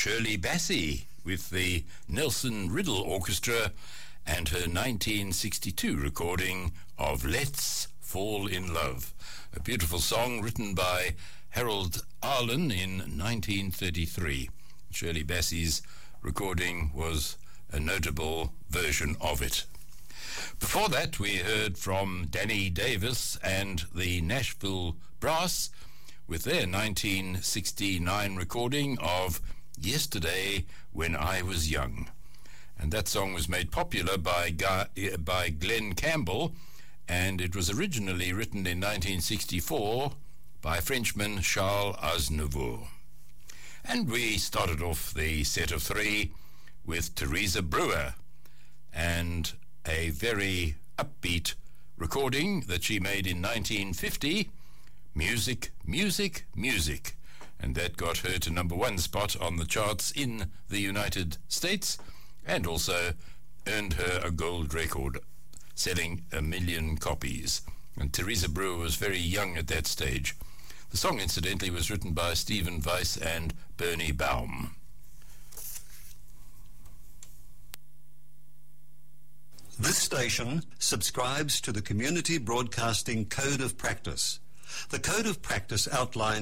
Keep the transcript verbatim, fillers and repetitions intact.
Shirley Bassey with the Nelson Riddle Orchestra and her nineteen sixty-two recording of Let's Fall in Love, a beautiful song written by Harold Arlen in nineteen thirty-three. Shirley Bassey's recording was a notable version of it. Before that, we heard from Danny Davis and the Nashville Brass with their nineteen sixty-nine recording of Yesterday When I Was Young. And that song was made popular by, Guy, by Glenn Campbell, and it was originally written in nineteen sixty-four by Frenchman Charles Aznavour. And we started off the set of three with Teresa Brewer and a very upbeat recording that she made in nineteen fifty, Music, Music, Music. And that got her to number one spot on the charts in the United States and also earned her a gold record, selling a million copies. And Teresa Brewer was very young at that stage. The song, incidentally, was written by Stephen Weiss and Bernie Baum. This station subscribes to the Community Broadcasting Code of Practice. The Code of Practice outlines